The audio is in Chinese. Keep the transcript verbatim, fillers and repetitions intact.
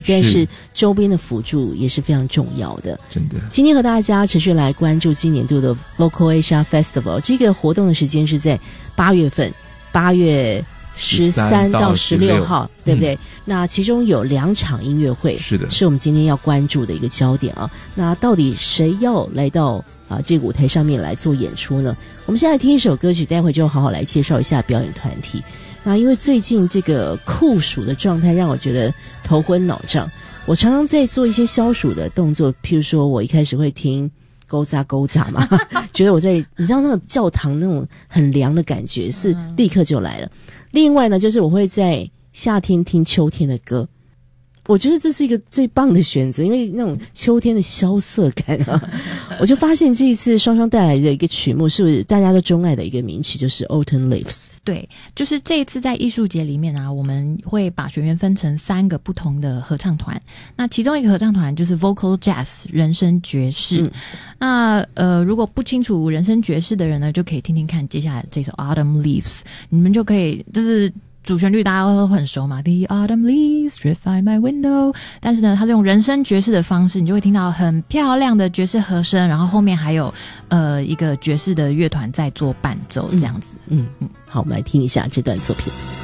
但是周边的辅助也是非常重要的。 真的， 今天和大家持续来关注今年度的 Vocal Asia Festival， 这个活动的时间是在八月份，八月十三到十六号，对不对？嗯，那其中有两场音乐会， 是的， 是我们今天要关注的一个焦点啊。那到底谁要来到啊这个舞台上面来做演出呢？我们现在听一首歌曲，待会就好好来介绍一下表演团体。那因为最近这个酷暑的状态让我觉得头昏脑胀，我常常在做一些消暑的动作，譬如说我一开始会听勾扎勾扎嘛，觉得我在你知道那种教堂那种很凉的感觉是立刻就来了。另外呢，就是我会在夏天听秋天的歌，我觉得这是一个最棒的选择，因为那种秋天的萧瑟感啊。我就发现这一次双双带来的一个曲目是大家都钟爱的一个名曲，就是 Autumn Leaves。 对，就是这一次在艺术节里面啊，我们会把学员分成三个不同的合唱团，那其中一个合唱团就是 Vocal Jazz 人声爵士。嗯，那呃，如果不清楚人声爵士的人呢，就可以听听看接下来这首 Autumn Leaves， 你们就可以就是主旋律大家都很熟嘛 The autumn leaves drift by my window， 但是呢它是用人声爵士的方式，你就会听到很漂亮的爵士和声，然后后面还有呃一个爵士的乐团在做伴奏这样子。 嗯嗯，好，我们来听一下这段作品。